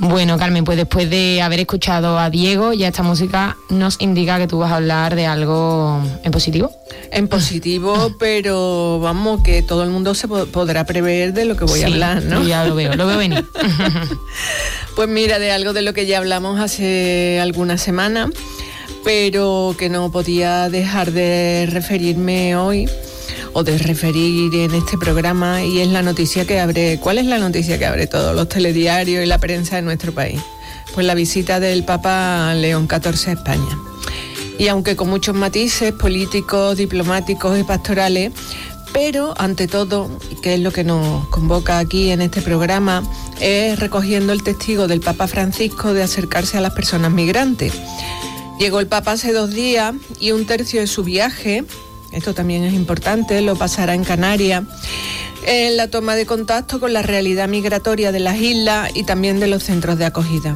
Bueno, Carmen, pues después de haber escuchado a Diego, ya esta música nos indica que tú vas a hablar de algo en positivo. En positivo, pero vamos, que todo el mundo se podrá prever de lo que voy a hablar, ¿no? Ya lo veo venir. Pues mira, de algo de lo que ya hablamos hace algunas semanas, pero que no podía dejar de referirme hoy, o de referir en este programa, y es la noticia que abre. ¿Cuál es la noticia que abre todos los telediarios y la prensa de nuestro país? Pues la visita del Papa León XIV a España. Y aunque con muchos matices políticos, diplomáticos y pastorales, pero ante todo, que es lo que nos convoca aquí en este programa, es recogiendo el testigo del Papa Francisco de acercarse a las personas migrantes. Llegó el Papa hace 2 días y 1/3 de su viaje, esto también es importante, lo pasará en Canarias, en la toma de contacto con la realidad migratoria de las islas y también de los centros de acogida.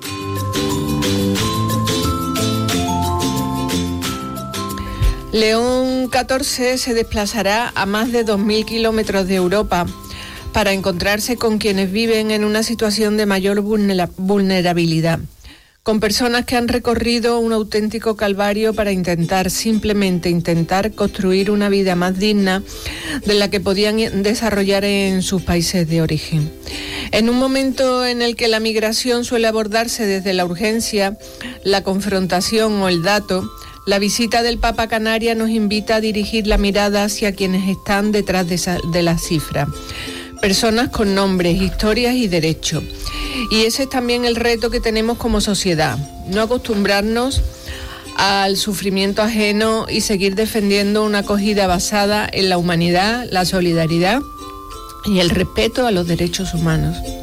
León XIV se desplazará a más de 2.000 kilómetros de Europa para encontrarse con quienes viven en una situación de mayor vulnerabilidad, con personas que han recorrido un auténtico calvario para simplemente intentar construir una vida más digna de la que podían desarrollar en sus países de origen. En un momento en el que la migración suele abordarse desde la urgencia, la confrontación o el dato, la visita del Papa a Canarias nos invita a dirigir la mirada hacia quienes están detrás de las cifras. Personas con nombres, historias y derechos. Y ese es también el reto que tenemos como sociedad, no acostumbrarnos al sufrimiento ajeno y seguir defendiendo una acogida basada en la humanidad, la solidaridad y el respeto a los derechos humanos.